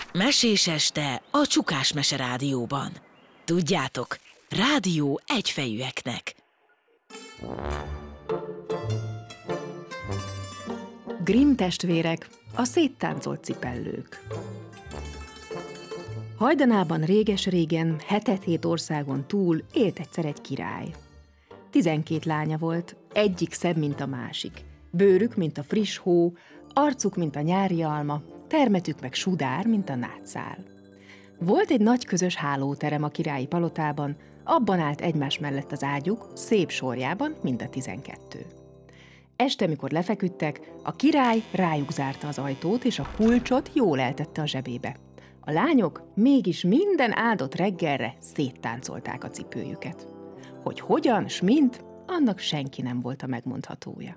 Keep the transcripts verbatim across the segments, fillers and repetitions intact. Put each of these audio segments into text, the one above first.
Mesés este a Csukás Mese Rádióban. Tudjátok, rádió egyfejűeknek. Grimm testvérek, a széttáncolt cipellők. Hajdanában réges-régen, hetet-hét országon túl élt egyszer egy király. Tizenkét lánya volt, egyik szebb, mint a másik. Bőrük, mint a friss hó, arcuk, mint a nyári alma, termetük meg sudár, mint a nátszál. Volt egy nagy közös hálóterem a királyi palotában, abban állt egymás mellett az ágyuk, szép sorjában, mind a tizenkettő. Este, mikor lefeküdtek, a király rájuk zárta az ajtót, és a kulcsot jól eltette a zsebébe. A lányok mégis minden áldott reggelre széttáncolták a cipőjüket. Hogy hogyan, s mint, annak senki nem volt a megmondhatója.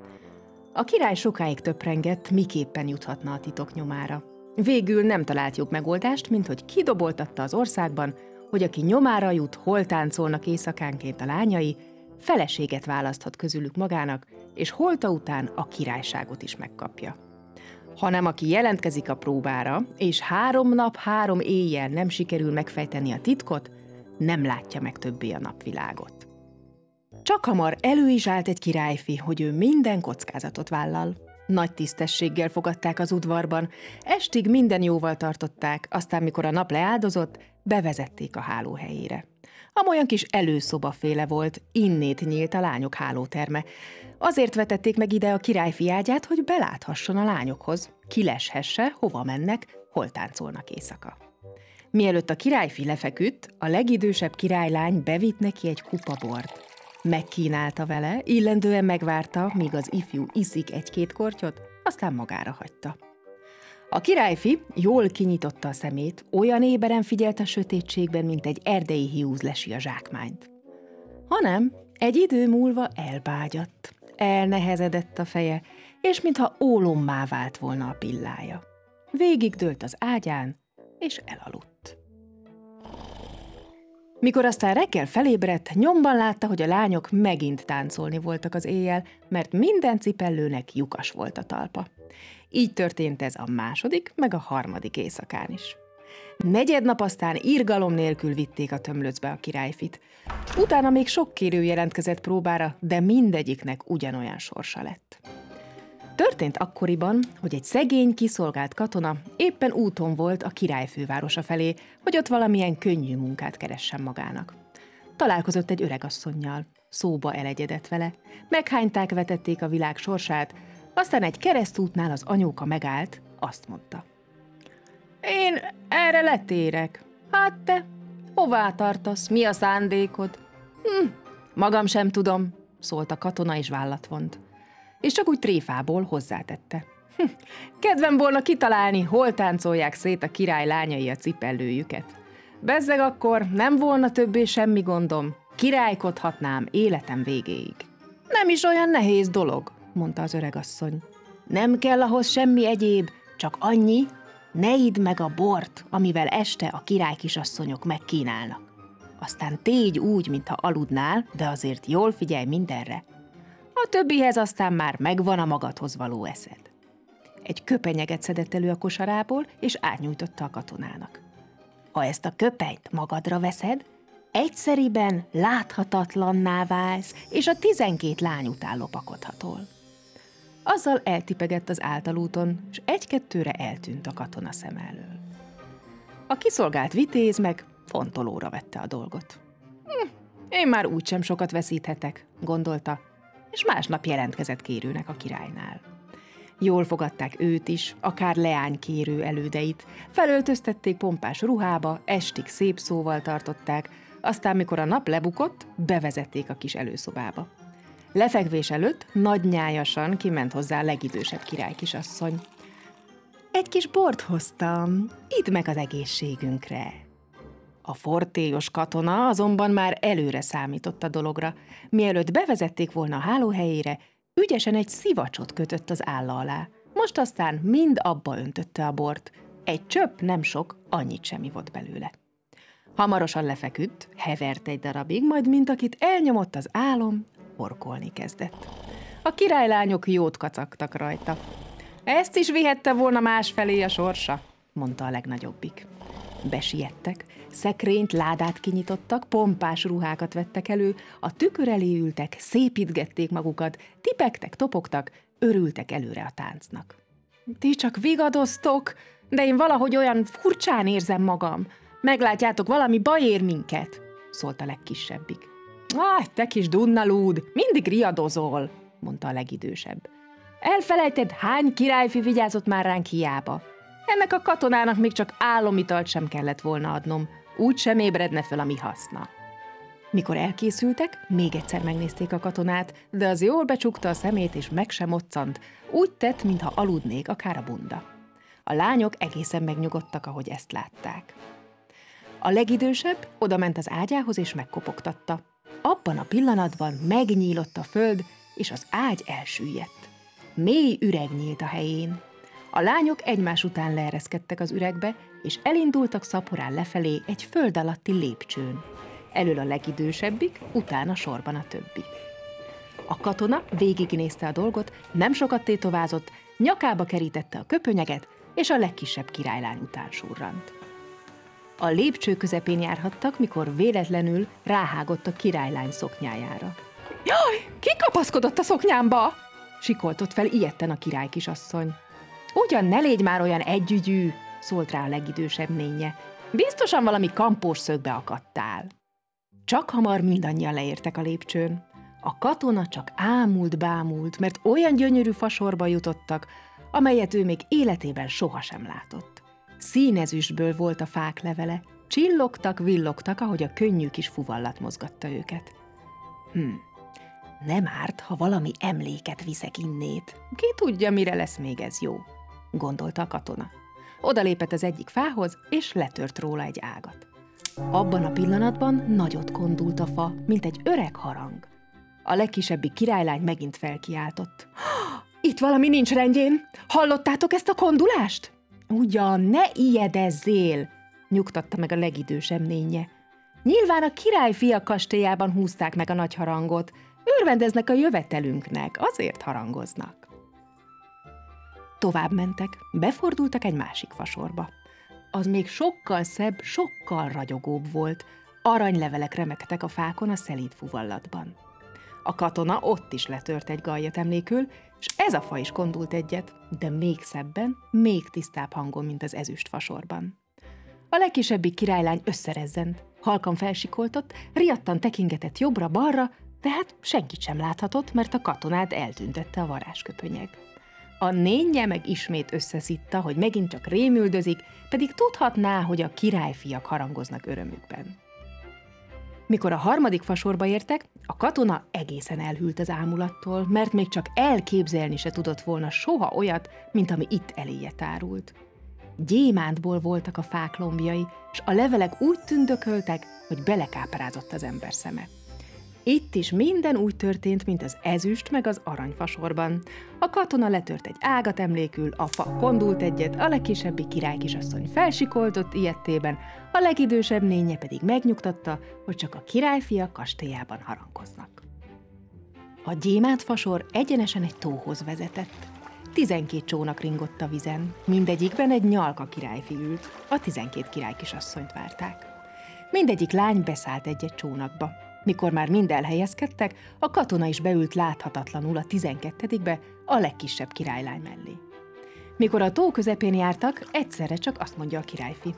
A király sokáig töprengett, miképpen juthatna a titok nyomára. Végül nem talált jobb megoldást, mint hogy kidoboltatta az országban, hogy aki nyomára jut, hol táncolnak éjszakánként a lányai, feleséget választhat közülük magának, és holta után a királyságot is megkapja. Hanem aki jelentkezik a próbára, és három nap, három éjjel nem sikerül megfejteni a titkot, nem látja meg többé a napvilágot. Csak hamar elő is állt egy királyfi, hogy ő minden kockázatot vállal. Nagy tisztességgel fogadták az udvarban, estig minden jóval tartották, aztán mikor a nap leáldozott, bevezették a háló helyére. Amolyan kis előszobaféle volt, innét nyílt a lányok hálóterme. Azért vetették meg ide a királyfi ágyát, hogy beláthasson a lányokhoz, kileshesse, hova mennek, hol táncolnak éjszaka. Mielőtt a királyfi lefeküdt, a legidősebb királylány bevitt neki egy kupa bort. Megkínálta vele, illendően megvárta, míg az ifjú iszik egy-két kortyot, aztán magára hagyta. A királyfi jól kinyitotta a szemét, olyan éberen figyelt a sötétségben, mint egy erdei hiúz lesi a zsákmányt. Hanem egy idő múlva elbágyadt, elnehezedett a feje, és mintha ólommá vált volna a pillája. Végigdőlt az ágyán, és elaludt. Mikor aztán reggel felébredt, nyomban látta, hogy a lányok megint táncolni voltak az éjjel, mert minden cipellőnek lyukas volt a talpa. Így történt ez a második, meg a harmadik éjszakán is. Negyednap aztán irgalom nélkül vitték a tömlöcbe a királyfit. Utána még sok kérő jelentkezett próbára, de mindegyiknek ugyanolyan sorsa lett. Történt akkoriban, hogy egy szegény, kiszolgált katona éppen úton volt a király fővárosa felé, hogy ott valamilyen könnyű munkát keressen magának. Találkozott egy öregasszonnyal, szóba elegyedett vele, meghányták, vetették a világ sorsát, aztán egy keresztútnál az anyóka megállt, azt mondta: Én erre letérek. Hát te, hová tartasz, mi a szándékod? Hm, magam sem tudom, szólt a katona, és vállat vont. És csak úgy tréfából hozzátette: Hm, kedvem volna kitalálni, hol táncolják szét a király lányai a cipellőjüket. Bezzeg akkor nem volna többé semmi gondom, királykodhatnám életem végéig. Nem is olyan nehéz dolog, mondta az öregasszony. Nem kell ahhoz semmi egyéb, csak annyi, ne idd meg a bort, amivel este a királykisasszonyok megkínálnak. Aztán tégy úgy, mintha aludnál, de azért jól figyelj mindenre. A többihez aztán már megvan a magadhoz való eszed. Egy köpenyeget szedett elő a kosarából, és átnyújtotta a katonának. Ha ezt a köpenyt magadra veszed, egyszeriben láthatatlanná válsz, és a tizenkét lány után lopakodhatol. Azzal eltipegett az általúton, és egy-kettőre eltűnt a katona szem elől. A kiszolgált vitéz meg fontolóra vette a dolgot. Hm, én már úgysem sokat veszíthetek, gondolta, és másnap jelentkezett kérőnek a királynál. Jól fogadták őt is, akár leánykérő elődeit, felöltöztették pompás ruhába, estig szép szóval tartották, aztán mikor a nap lebukott, bevezették a kis előszobába. Lefekvés előtt nagynyájasan kiment hozzá a legidősebb királykisasszony. Egy kis bort hoztam, idd meg az egészségünkre. A fortélyos katona azonban már előre számított a dologra. Mielőtt bevezették volna a hálóhelyére, ügyesen egy szivacsot kötött az álla alá. Most aztán mind abba öntötte a bort. Egy csöpp, nem sok, annyit sem ivott belőle. Hamarosan lefeküdt, hevert egy darabig, majd mint akit elnyomott az álom, horkolni kezdett. A királylányok jót kacagtak rajta. Ezt is vihette volna másfelé a sorsa. mondta a legnagyobbik. Besiettek, szekrényt, ládát kinyitottak, pompás ruhákat vettek elő, a tükör elé ültek, szépítgették magukat, tipegtek, topogtak, örültek előre a táncnak. Ti csak vigadoztok, de én valahogy olyan furcsán érzem magam. Meglátjátok, valami baj ér minket, szólt a legkisebbik. Áj, te kis dunnalúd, mindig riadozol, mondta a legidősebb. Elfelejted, hány királyfi vigyázott már ránk hiába. Ennek a katonának még csak álomitalt sem kellett volna adnom, úgy sem ébredne föl a mi haszna. Mikor elkészültek, még egyszer megnézték a katonát, de az jól becsukta a szemét és meg sem moccant, úgy tett, mintha aludnék akár a bunda. A lányok egészen megnyugodtak, ahogy ezt látták. A legidősebb odament az ágyához és megkopogtatta. Abban a pillanatban megnyílott a föld, és az ágy elsüllyedt. Mély üreg nyílt a helyén. A lányok egymás után leereszkedtek az üregbe, és elindultak szaporán lefelé egy föld alatti lépcsőn. Elől a legidősebbik, utána sorban a többi. A katona végignézte a dolgot, nem sokat tétovázott, nyakába kerítette a köpönyeget, és a legkisebb királylány után surrant. A lépcső közepén járhattak, mikor véletlenül ráhágott a királylány szoknyájára. Jaj, ki kapaszkodott a szoknyámba? Sikoltott fel ijedten a király kisasszony. Ugyan ne légy már olyan együgyű, szólt rá a legidősebb nénye. Biztosan valami kampós szögbe akadtál. Csak hamar mindannyian leértek a lépcsőn. A katona csak ámult-bámult, mert olyan gyönyörű fasorba jutottak, amelyet ő még életében sohasem látott. Színezüstből volt a fák levele, csillogtak, villogtak, ahogy a könnyű kis fuvallat mozgatta őket. Hm, nem árt, ha valami emléket viszek innét. Ki tudja, mire lesz még ez jó, gondolta a katona. Oda lépett az egyik fához, és letört róla egy ágat. Abban a pillanatban nagyot kondult a fa, mint egy öreg harang. A legkisebbik királylány megint felkiáltott. Itt valami nincs rendjén! Hallottátok ezt a kondulást? Ugyan, ne ijedezzél! Nyugtatta meg a legidősebb nénye. Nyilván a királyfiak kastélyában húzták meg a nagy harangot. Örvendeznek a jövetelünknek, azért harangoznak. Tovább mentek, befordultak egy másik fasorba. Az még sokkal szebb, sokkal ragyogóbb volt. Aranylevelek remegtek a fákon a szelíd fuvallatban. A katona ott is letört egy gallyat emlékül, és ez a fa is kondult egyet, de még szebben, még tisztább hangon, mint az ezüst fasorban. A legkisebbik királylány összerezzent, halkan felsikoltott, riadtan tekingetett jobbra-balra, de hát senkit sem láthatott, mert a katonát eltüntette a varázsköpönyeg. A nénye meg ismét összeszitta, hogy megint csak rémüldözik, pedig tudhatná, hogy a királyfiak harangoznak örömükben. Mikor a harmadik fasorba értek, a katona egészen elhűlt az ámulattól, mert még csak elképzelni se tudott volna soha olyat, mint ami itt eléje tárult. Gyémántból voltak a fák lombjai, és a levelek úgy tündököltek, hogy belekáparázott az ember szeme. Itt is minden úgy történt, mint az ezüst meg az aranyfasorban. A katona letört egy ágat emlékül, a fa kondult egyet, a legkisebbi királykisasszony felsikoltott ijedtében, a legidősebb nénye pedig megnyugtatta, hogy csak a királyfiak kastélyában harangoznak. A gyémántfasor egyenesen egy tóhoz vezetett. Tizenkét csónak ringott a vizen, mindegyikben egy nyalka királyfi ült, a tizenkét királykisasszonyt várták. Mindegyik lány beszállt egy-egy csónakba. Mikor már mind elhelyezkedtek, a katona is beült láthatatlanul a tizenkettedikbe, a legkisebb királylány mellé. Mikor a tó közepén jártak, egyszerre csak azt mondja a királyfi.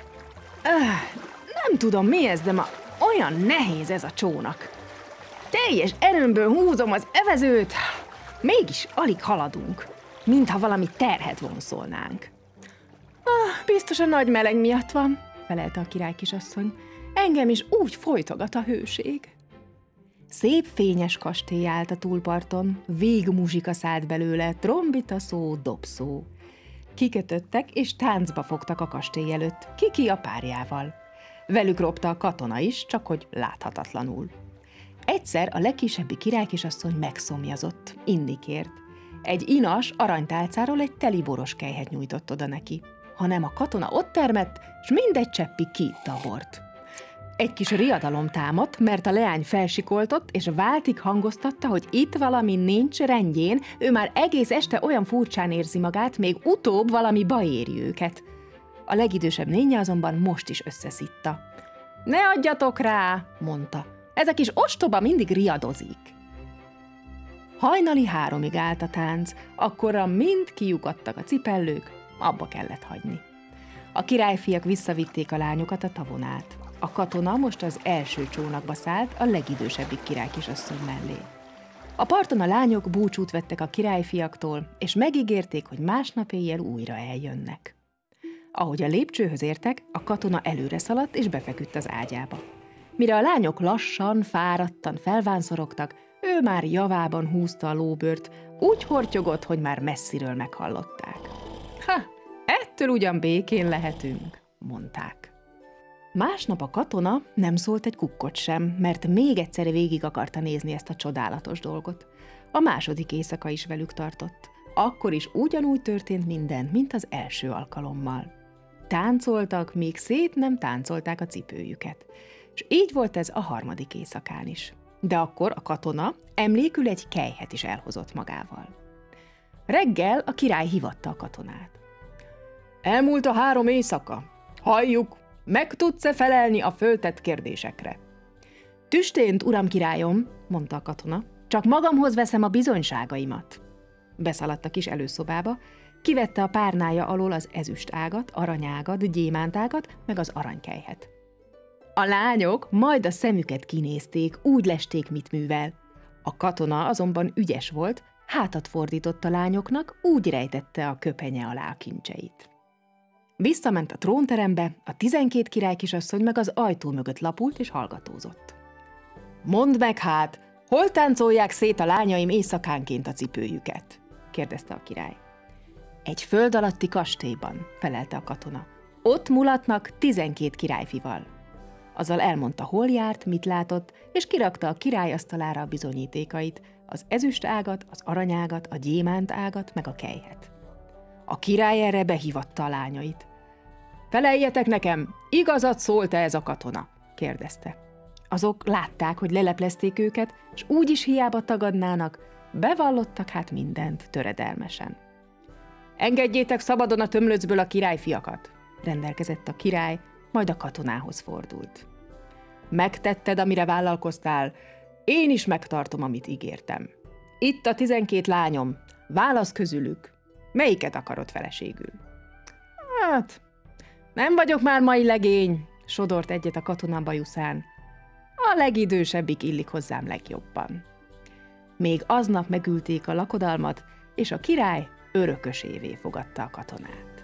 Öh, nem tudom mi ez, de ma olyan nehéz ez a csónak. Teljes erőmből húzom az evezőt, mégis alig haladunk, mintha valami terhet vonszolnánk. Ah, biztos a nagy meleg miatt van, felelte a királykisasszony. Engem is úgy folytogat a hőség. Szép fényes kastély állt a túlparton, végmuzsika szállt belőle, trombita szó, dobszó. Kikötöttek és táncba fogtak a kastély előtt, Kiki a párjával. Velük ropta a katona is, csak hogy láthatatlanul. Egyszer a legkisebbi királykisasszony megszomjazott, inni kért. Egy inas aranytálcáról egy teli boros kelyhet nyújtott oda neki, hanem a katona ott termett, s mindegy cseppi kiitta a bort. Egy kis riadalom támadt, mert a leány felsikoltott, és váltig hangoztatta, hogy itt valami nincs rendjén, ő már egész este olyan furcsán érzi magát, még utóbb valami baj éri őket. A legidősebb nénye azonban most is összeszitta. Ne adjatok rá, mondta. Ez a kis ostoba mindig riadozik. Hajnali háromig állt a tánc, akkorra mind kiukadtak a cipellők, abba kellett hagyni. A királyfiak visszavitték a lányokat a tavon át. A katona most az első csónakba szállt a legidősebbik királykisasszony mellé. A parton a lányok búcsút vettek a királyfiaktól, és megígérték, hogy másnap éjjel újra eljönnek. Ahogy a lépcsőhöz értek, a katona előre szaladt és befeküdt az ágyába. Mire a lányok lassan, fáradtan felvánszorogtak, ő már javában húzta a lóbőrt, úgy hortyogott, hogy már messziről meghallották. Ha, ettől ugyan békén lehetünk, mondták. Másnap a katona nem szólt egy kukkot sem, mert még egyszer végig akarta nézni ezt a csodálatos dolgot. A második éjszaka is velük tartott. Akkor is ugyanúgy történt minden, mint az első alkalommal. Táncoltak, míg szét nem táncolták a cipőjüket. És így volt ez a harmadik éjszakán is. De akkor a katona emlékül egy kelyhet is elhozott magával. Reggel a király hívatta a katonát. Elmúlt a három éjszaka. Halljuk, meg tudsz-e felelni a föltett kérdésekre? Tüstént, uram királyom, mondta a katona, csak magamhoz veszem a bizonyságaimat. Beszaladt a kis előszobába, kivette a párnája alól az ezüst ágat, aranyágat, gyémántágat, meg az aranykelyhet. A lányok majd a szemüket kinézték, úgy lesték, mit művel. A katona azonban ügyes volt, hátat fordított a lányoknak, úgy rejtette a köpenye alá a kincseit. Visszament a trónterembe, a tizenkét királykisasszony meg az ajtó mögött lapult és hallgatózott. Mondd meg hát, hol táncolják szét a lányaim éjszakánként a cipőjüket? Kérdezte a király. Egy föld alatti kastélyban, felelte a katona. Ott mulatnak tizenkét királyfival. Azzal elmondta, hol járt, mit látott, és kirakta a király asztalára a bizonyítékait, az ezüst ágat, az aranyágat, a gyémánt ágat, meg a kelyhet. A király erre behívatta a lányait. Feleljetek nekem, igazat szólt-e ez a katona? Kérdezte. Azok látták, hogy leleplezték őket, és úgy is hiába tagadnának, bevallottak hát mindent töredelmesen. Engedjétek szabadon a tömlöcből a királyfiakat, rendelkezett a király, majd a katonához fordult. Megtetted, amire vállalkoztál, én is megtartom, amit ígértem. Itt a tizenkét lányom, válasz közülük, melyiket akarod feleségül? Hát, nem vagyok már mai legény, sodort egyet a katona bajuszán. A legidősebbik illik hozzám legjobban. Még aznap megülték a lakodalmat, és a király örökösévé fogadta a katonát.